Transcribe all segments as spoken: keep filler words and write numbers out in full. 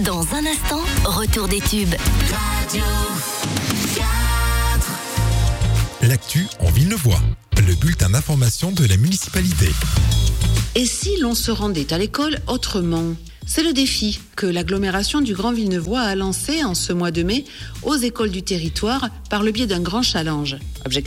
Dans un instant, retour des tubes. Radio quatre. L'actu en Villeneuvois, le bulletin d'information de la municipalité. Et si l'on se rendait à l'école autrement ? C'est le défi que l'agglomération du Grand Villeneuvois a lancé en ce mois de mai aux écoles du territoire par le biais d'un grand challenge. Objectif :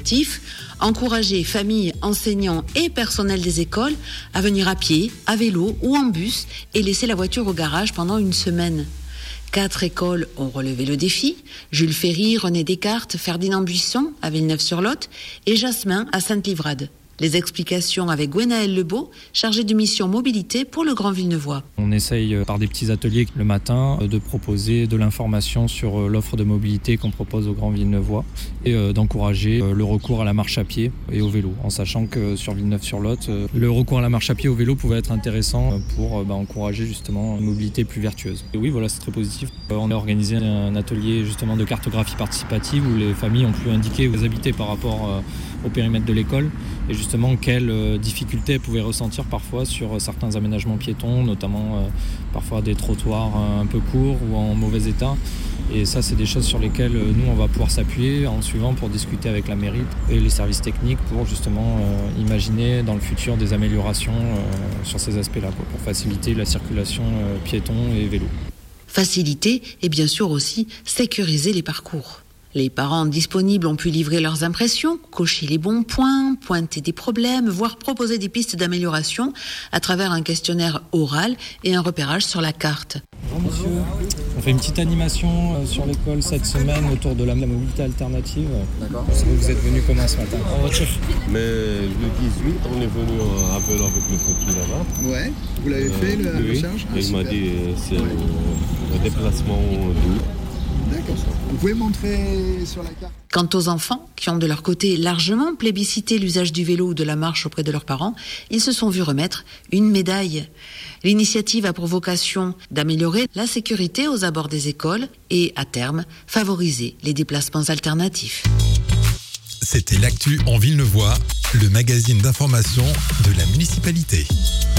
encourager familles, enseignants et personnel des écoles à venir à pied, à vélo ou en bus et laisser la voiture au garage pendant une semaine. Quatre écoles ont relevé le défi : Jules Ferry, René Descartes, Ferdinand Buisson à Villeneuve-sur-Lot et Jasmin à Sainte-Livrade. Les explications avec Gwenaëlle Lebeau, chargée de mission mobilité pour le Grand Villeneuvois. On essaye par des petits ateliers le matin de proposer de l'information sur l'offre de mobilité qu'on propose au Grand Villeneuvois et d'encourager le recours à la marche à pied et au vélo, en sachant que sur Villeneuve-sur-Lot, le recours à la marche à pied et au vélo pouvait être intéressant pour bah, encourager justement une mobilité plus vertueuse. Et oui, voilà, c'est très positif. On a organisé un atelier justement de cartographie participative où les familles ont pu indiquer où elles habitaient par rapport au périmètre de l'école et justement quelles difficultés elles pouvaient ressentir parfois sur certains aménagements piétons, notamment euh, parfois des trottoirs un peu courts ou en mauvais état. Et ça, c'est des choses sur lesquelles nous, on va pouvoir s'appuyer en suivant pour discuter avec la mairie et les services techniques pour justement euh, imaginer dans le futur des améliorations euh, sur ces aspects-là, quoi, pour faciliter la circulation euh, piéton et vélo. Faciliter et bien sûr aussi sécuriser les parcours. Les parents disponibles ont pu livrer leurs impressions, cocher les bons points, pointer des problèmes, voire proposer des pistes d'amélioration à travers un questionnaire oral et un repérage sur la carte. Bonjour monsieur, on fait une petite animation sur l'école cette semaine autour de la mobilité alternative. D'accord. Vous êtes venu comment ce matin ? En voiture. Mais le dix-huit, on est venu à vélo avec le petit là-bas. Ouais, vous l'avez euh, fait la oui. recherche ? Et il m'a dit euh, c'est ouais. un euh, déplacement doux. D'accord. Vous pouvez montrer sur la carte ? Quant aux enfants, qui ont de leur côté largement plébiscité l'usage du vélo ou de la marche auprès de leurs parents, ils se sont vus remettre une médaille. L'initiative a pour vocation d'améliorer la sécurité aux abords des écoles et, à terme, favoriser les déplacements alternatifs. C'était l'actu en Villeneuvois, le magazine d'information de la municipalité.